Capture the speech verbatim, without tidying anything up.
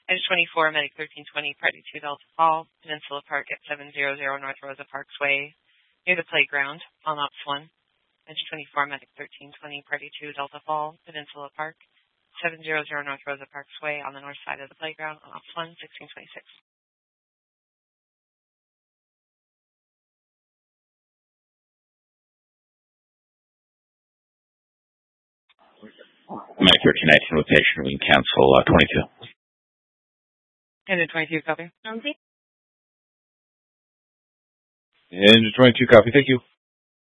Edge twenty-four, Medic thirteen twenty, Party two Delta Fall, Peninsula Park at seven hundred North Rosa Parkway, near the playground on Ops one. Edge twenty-four, Medic thirteen twenty, Party two Delta Fall, Peninsula Park, seven hundred North Rosa Parkway on the north side of the playground on Ops one, sixteen twenty-six. Medic thirteen nineteen rotation, we can cancel uh, twenty-two. Engine twenty-two, copy. Engine twenty-two, copy. Thank you.